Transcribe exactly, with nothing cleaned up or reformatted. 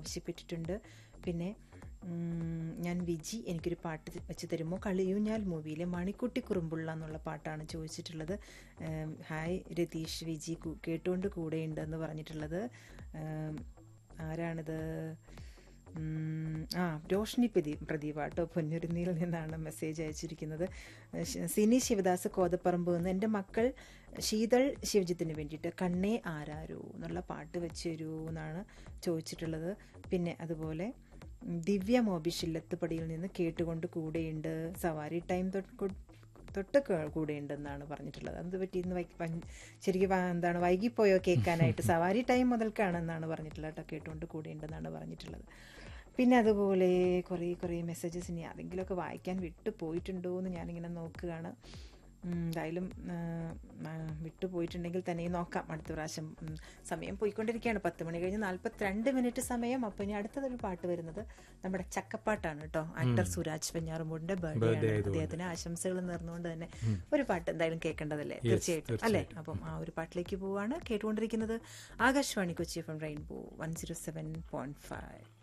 ആവശ്യപ്പെട്ടിട്ടുണ്ട്. പിന്നെ ഞാൻ വിജി എനിക്കൊരു പാട്ട് വെച്ച് തരുമോ, കളിയൂഞ്ഞാൽ മൂവിയിലെ മണിക്കുട്ടി കുറുമ്പുള്ള എന്നുള്ള പാട്ടാണ് ചോദിച്ചിട്ടുള്ളത്. ഹായ് രതീഷ്, വിജി കേട്ടുകൊണ്ട് കൂടെയുണ്ടെന്ന് പറഞ്ഞിട്ടുള്ളത്. ആരാണിത്? ആ രോഷ്നി പ്രദീപ് പ്രദീപാട്ടോ പൊന്നുരുന്നിയിൽ നിന്നാണ് മെസ്സേജ് അയച്ചിരിക്കുന്നത്. സിനി ശിവദാസ് കോതപ്പറമ്പ് നിന്ന് എൻ്റെ മക്കൾ ശീതൾ ശിവജിത്തിന് വേണ്ടിയിട്ട് കണ്ണേ ആരാരോ എന്നുള്ള പാട്ട് വെച്ച് തരൂ എന്നാണ് ചോദിച്ചിട്ടുള്ളത്. പിന്നെ അതുപോലെ ദിവ്യ മോബിഷ് ഇല്ലത്തുപടിയിൽ നിന്ന് കേട്ടുകൊണ്ട് കൂടെയുണ്ട്, സവാരി ടൈം തൊട്ട് തൊട്ട് കൂടെയുണ്ടെന്നാണ് പറഞ്ഞിട്ടുള്ളത്. അത് പറ്റി ഇന്ന് വൈ ശരിക്കും എന്താണ് വൈകിപ്പോയോ കേൾക്കാനായിട്ട്? സവാരി ടൈം മുതൽക്കാണെന്നാണ് പറഞ്ഞിട്ടുള്ളത് കേട്ടോ. കേട്ടുകൊണ്ട് കൂടെയുണ്ടെന്നാണ് പറഞ്ഞിട്ടുള്ളത്. പിന്നെ അതുപോലെ കുറേ കുറേ മെസ്സേജസ് ഇനി അതെങ്കിലുമൊക്കെ വായിക്കാൻ വിട്ടു പോയിട്ടുണ്ടോ എന്ന് ഞാനിങ്ങനെ നോക്കുകയാണ്. എന്തായാലും വിട്ടു പോയിട്ടുണ്ടെങ്കിൽ തന്നെ നോക്കാം അടുത്ത പ്രാവശ്യം. സമയം പോയിക്കൊണ്ടിരിക്കുകയാണ്, പത്ത് മണി കഴിഞ്ഞ് നാൽപ്പത്തിരണ്ട് മിനിറ്റ് സമയം. അപ്പോൾ ഇനി അടുത്തതൊരു പാട്ട് വരുന്നത് നമ്മുടെ ചക്കപ്പാട്ടാണ് കേട്ടോ. ആക്ടർ സുരാജ് വെഞ്ഞാറമൂടിന്റെ ബർത്ത്ഡേ ആണ്. അദ്ദേഹത്തിന് ആശംസകൾ നേർന്നുകൊണ്ട് തന്നെ ഒരു പാട്ട് എന്തായാലും കേൾക്കേണ്ടതല്ലേ, തീർച്ചയായിട്ടും അല്ലേ? അപ്പം ആ ഒരു പാട്ടിലേക്ക് പോവാണ്. കേട്ടുകൊണ്ടിരിക്കുന്നത് Akashvani Kochi F M rainbow one zero seven point five.